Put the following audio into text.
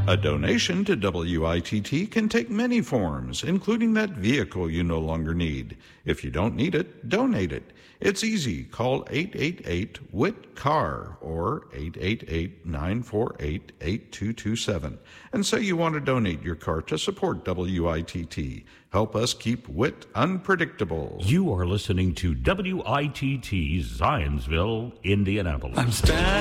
A donation to WITT can take many forms, including that vehicle you no longer need. If you don't need it, donate it. It's easy. Call 888-WIT-CAR or 888-948-8227 and say you want to donate your car to support WITT. Help us keep WIT unpredictable. You are listening to WITT Zionsville, Indianapolis.